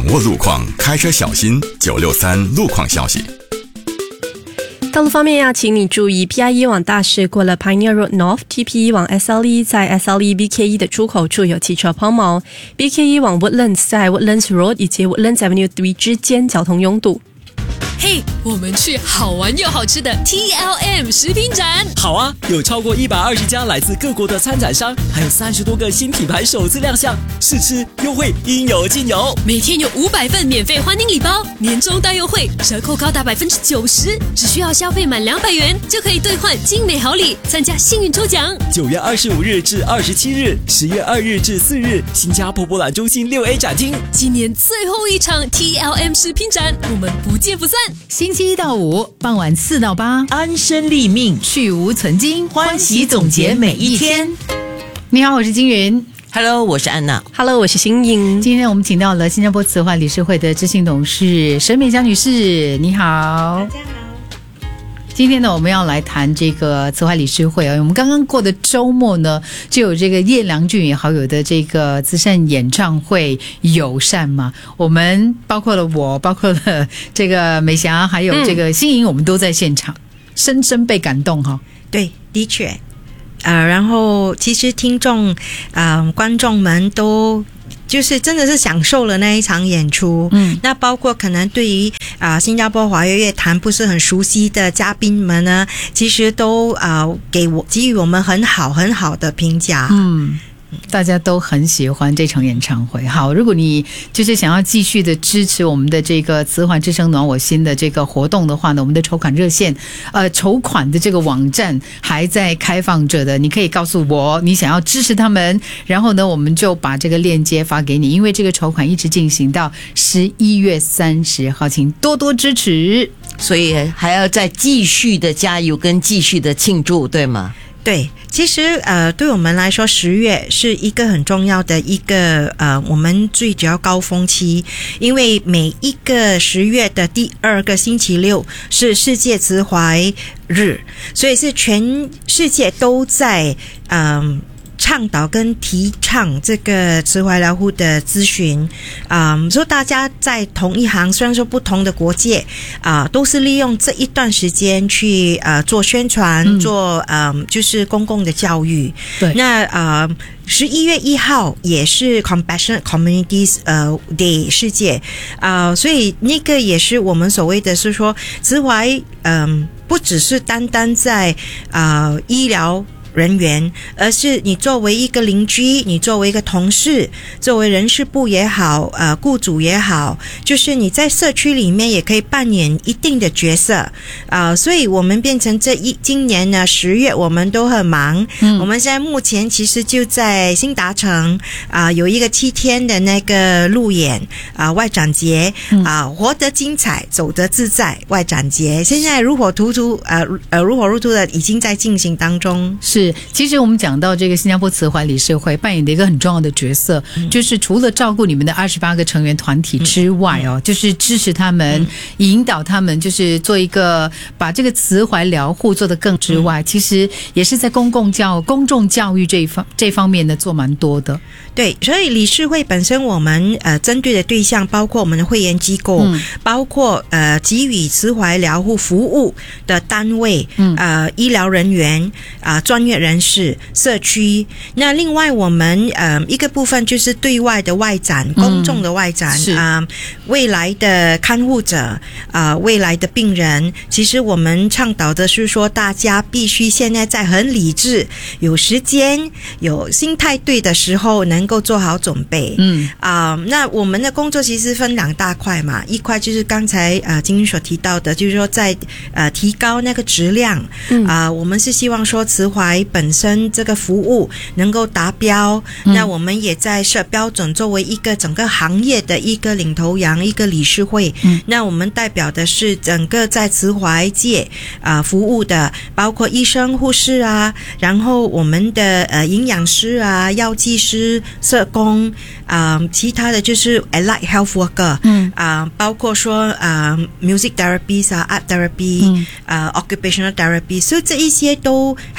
握路况，开车小心。963路况消息。 道路方面要请你注意 PIE 往大市过了 Pioneer Road North， TPE 往 SLE 在 SLE BKE 的出口处有汽车抛锚， BKE 往 Woodlands 在 Woodlands Road 以及 Woodlands Avenue 3之间交通拥堵。 嘿，我们去好玩又好吃的 TLM 食品展。 好啊，有超过120家来自各国的参展商，还有30多个新品牌首次亮相，试吃优惠应有尽有。 每天有500份免费欢迎礼包，年终大优惠，折扣高达90%，只需要消费满200元就可以兑换精美好礼，参加幸运抽奖。 9月25日至27日，10月2日至4日，新加坡博览中心6A 展厅， 今年最后一场 TLM 食品展，我们不见不散。 星期1到5傍晚4到8， 安身立命， 去无存菁， 欢喜总结每一天。 你好，我是金云。 Hello， 我是安娜。 Hello， 我是新颖。 今天我们请到了新加坡慈怀理事会的执行董事沈美嘉女士，你好。大家好。今天呢，我们要来谈这个慈怀理事会啊。我们刚刚过的周末呢，就有这个叶良俊与好友的这个慈善演唱会友善嘛。我们包括了我，包括了这个美霞，还有这个新颖，我们都在现场，深深被感动哈。 对，的确，然后其实听众观众们都就是真的是享受了那一场演出。那包括可能对于新加坡华语乐坛不是很熟悉的嘉宾们呢，其实都给予我们很好的评价。 大家都很喜欢这场演唱会。好，如果你就是想要继续的支持我们的这个慈怀之声暖我心的这个活动的话呢，我们的筹款热线筹款的这个网站还在开放着的，你可以告诉我你想要支持他们，然后呢我们就把这个链接发给你，因为这个筹款一直进行到11月30号，请多多支持。 所以还要再继续的加油跟继续的庆祝，对吗？ 对，其实对我们来说10月是一个很重要的一个我们最主要高峰期，因为每一个10月的第2个星期六是世界慈怀日，所以是全世界都在倡导跟提倡这个慈怀疗护的咨询，所以大家在同一行，虽然说不同的国界都是利用这一段时间去做宣传，做就是公共的教育。 对， 那11月1号也是 Compassionate Communities Day 世界所以那个也是我们所谓的是说慈怀不只是单单在医疗人员，而是你作为一个邻居，你作为一个同事，作为人事部也好，雇主也好，就是你在社区里面也可以扮演一定的角色所以我们变成今年呢10月我们都很忙。我们现在目前其实就在新达城有一个7天的那个路演外展节活得精彩，走得自在外展节，现在如火如荼的已经在进行当中。 是，其实我们讲到这个新加坡慈怀理事会扮演的一个很重要的角色，就是除了照顾你们的28个成员团体之外就是支持他们，引导他们，就是做一个把这个慈怀疗护做得更之外，其实也是在公众教育这方面呢做蛮多的。 对，所以理事会本身我们针对的对象包括我们的会员机构，包括给予慈怀疗护服务的单位，医疗人员专业人士、社区。那另外我们一个部分就是对外的外展，公众的外展，未来的看护者未来的病人，其实我们倡导的是说大家必须现在在很理智、有时间、有心态对的时候能够做好准备。那我们的工作其实分2大块嘛，一块就是刚才金云所提到的，就是说在提高那个质量。我们是希望说慈怀本身这个服务能够达标，那我们也在设标准，作为一个整个行业的一个领头羊，一个理事会。那我们代表的是整个在慈怀界服务的，包括医生、护士然后我们的营养师药剂师、社工其他的就是 allied health worker，包括说music therapies art therapy occupational therapy， 所以这一些都涵盖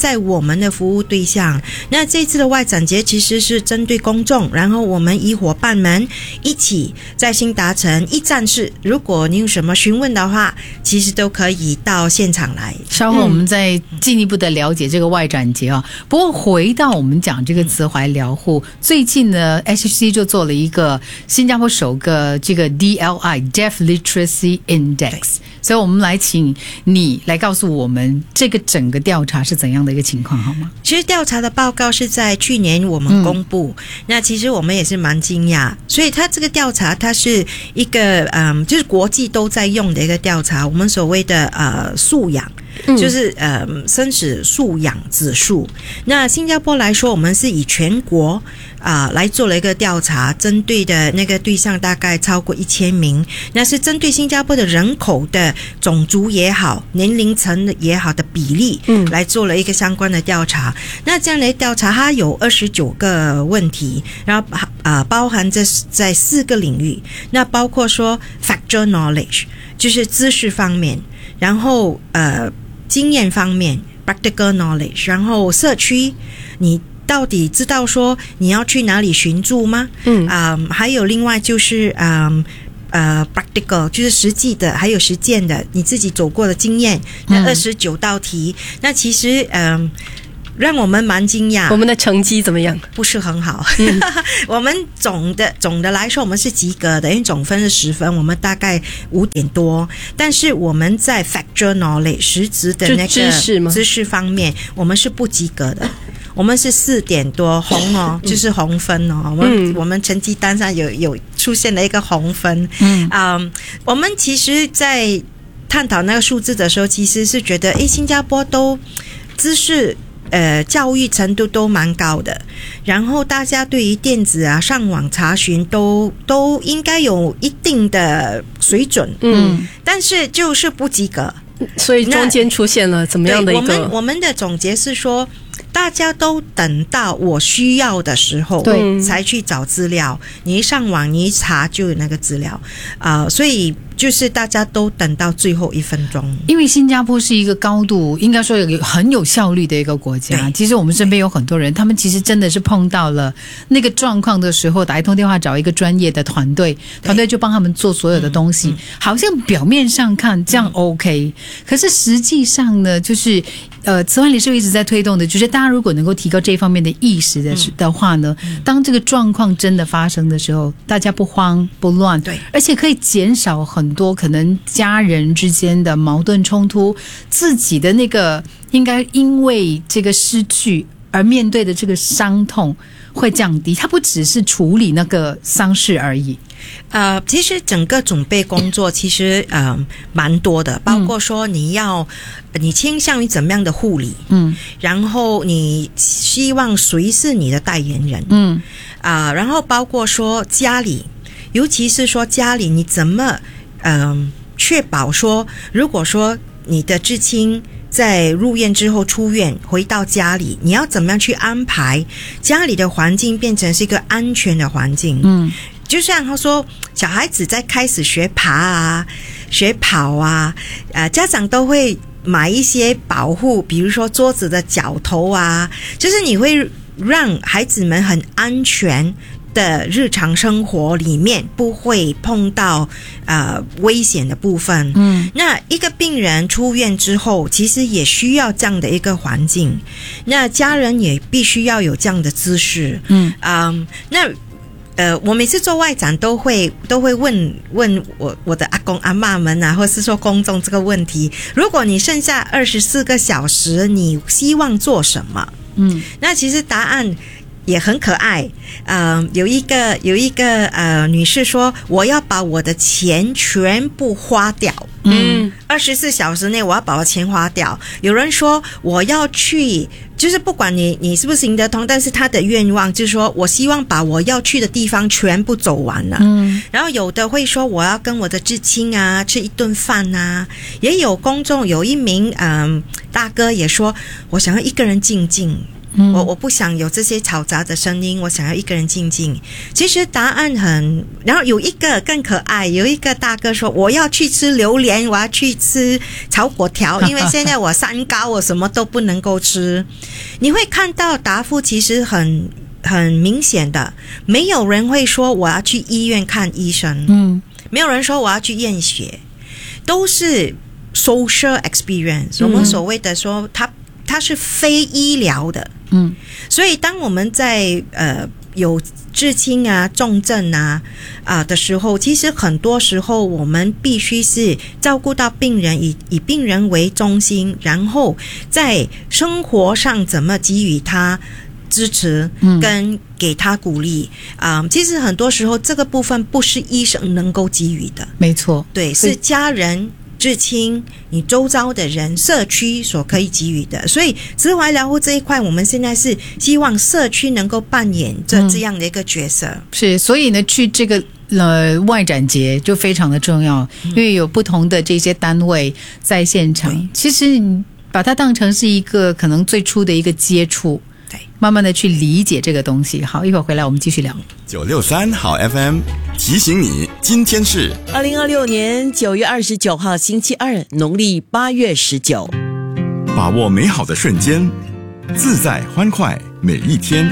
在我们的服务对象。那这次的外展节其实是针对公众，然后我们以伙伴们一起在新达城一站式，如果你有什么询问的话，其实都可以到现场来。 稍后我们再进一步的了解这个外展节啊。不过回到我们讲这个慈怀疗护，最近呢 HCC 就做了一个新加坡首个这个 DLI Deaf Literacy Index， 所以我们来请你来告诉我们这个整个调查是怎样的一个情况好吗？ 其实调查的报告是在去年我们公布，那其实我们也是蛮惊讶，所以它这个调查它是一个就是国际都在用的一个调查，我们所谓的素养，就是生死素养指数。那新加坡来说，我们是以全国来做了一个调查，针对的那个对象大概超过1000名，那是针对新加坡的人口的种族也好，年龄层也好的比例，来做了一个相关的调查。那这样的调查它有29个问题，然后包含在4个领域，那包括说 factual knowledge 就是知识方面，然后经验方面 practical knowledge， 然后社区你到底知道说你要去哪里寻住吗？还有另外就是practical 就是实际的，还有实践的，你自己走过的经验。那29道题，那其实让我们蛮惊讶。 我们的成绩怎么样？ 不是很好。我们总的来说我们是及格的，因为总分是10分，我们大概5点多。但是我们在 factual knowledge 实质的那个知识方面，我们是不及格的。我们是4点多，红哦，就是红分哦。我们成绩单上有出现了一个红分。我们其实在探讨那个数字的时候，其实是觉得新加坡都知识教育程度都蛮高的，然后大家对于电子上网查询都应该有一定的水准，但是就是不及格。 所以中间出现了怎么样的一个？ 我们的总结是说，大家都等到我需要的时候才去找资料，你一上网你一查就有那个资料所以就是大家都等到最后1分钟。 因为新加坡是一个高度应该说很有效率的一个国家，其实我们身边有很多人，他们其实真的是碰到了那个状况的时候，打一通电话找一个专业的团队就帮他们做所有的东西，好像表面上看这样 OK，可是实际上呢，就是慈怀理事会一直在推动的，就是大家如果能够提高这方面的意识的话呢，当这个状况真的发生的时候，大家不慌不乱，对，而且可以减少很多可能家人之间的矛盾冲突，自己的那个应该因为这个失去而面对的这个伤痛会降低，它不只是处理那个丧事而已。 其实整个准备工作其实蛮多的，包括说你倾向于怎么样的护理，然后你希望谁是你的代言人，然后包括说家里，尤其是说家里你怎么确保说，如果说你的至亲在入院之后出院回到家里，你要怎么样去安排家里的环境变成是一个安全的环境。就像他说小孩子在开始学爬学跑家长都会买一些保护，比如说桌子的角头就是你会让孩子们很安全的日常生活里面不会碰到危险的部分。那一个病人出院之后其实也需要这样的一个环境，那家人也必须要有这样的知识。那我每次做外展都会问我的阿公阿嬷们或是说公众这个问题，如果你剩下24个小时你希望做什么？那其实答案也很可爱。有一个女士说，我要把我的钱全部花掉。24小时内我要把我钱花掉。有人说我要去，就是不管你是不是行得通，但是他的愿望就是说我希望把我要去的地方全部走完了。然后有的会说我要跟我的至亲吃一顿饭也有公众有一名大哥也说我想要一个人静静我不想有这些嘈杂的声音，我想要一个人静静。其实答案然后有一个更可爱，有一个大哥说我要去吃榴莲，我要去吃炒粿条，因为现在我三高，我什么都不能够吃。你会看到答复其实很明显的，没有人会说我要去医院看医生，没有人说我要去验血，都是 social experience，我们所谓的说它是非医疗的，所以当我们在有至亲啊、重症啊的时候，其实很多时候我们必须是照顾到病人，以病人为中心，然后在生活上怎么给予他支持跟给他鼓励其实很多时候这个部分不是医生能够给予的， 没错， 对，是家人、至亲、你周遭的人、社区所可以给予的。所以慈怀疗护这一块，我们现在是希望社区能够扮演这样的一个角色。 是，所以呢，去这个外展节就非常的重要，因为有不同的这些单位在现场。其实你把它当成是一个可能最初的一个接触，对，慢慢的去理解这个东西。好，一会儿回来我们继续聊。 963好 FM 提醒你，今天是 2026年9月29号星期二，农历8月19。 把握美好的瞬间，自在欢快每一天。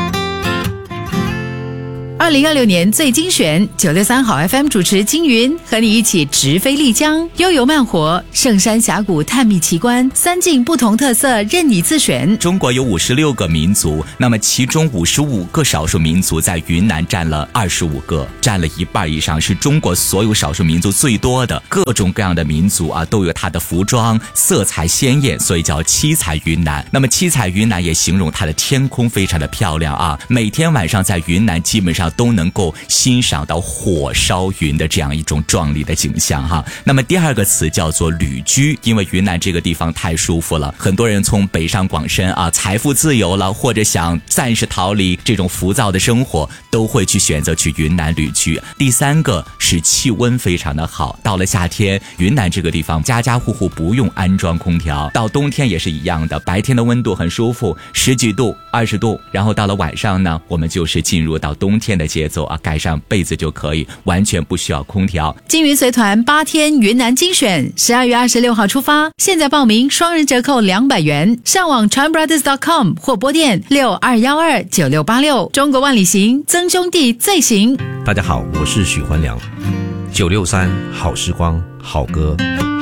2026年最精选963好 FM 主持金云，和你一起直飞丽江，悠游慢活，圣山峡谷探秘奇观，三境不同特色任你自选。 中国有56个民族，那么其中55个少数民族在云南占了25个，占了一半以上，是中国所有少数民族最多的。各种各样的民族都有它的服装，色彩鲜艳，所以叫七彩云南。那么七彩云南也形容它的天空非常的漂亮每天晚上在云南基本上都能够欣赏到火烧云的这样一种壮丽的景象那么第二个词叫做旅居，因为云南这个地方太舒服了，很多人从北上广深财富自由了，或者想暂时逃离这种浮躁的生活，都会去选择去云南旅居。第三个是气温非常的好，到了夏天，云南这个地方家家户户不用安装空调，到冬天也是一样的，白天的温度很舒服，10几度、20度，然后到了晚上呢，我们就是进入到冬天的节奏盖上被子就可以，完全不需要空调。 金云随团8天云南精选，12月26号出发，现在报名双人折扣200元，上网 chanbrothers.com 或拨电62129686。中国万里行，曾兄弟最行。 大家好，我是许环良，963好时光好歌。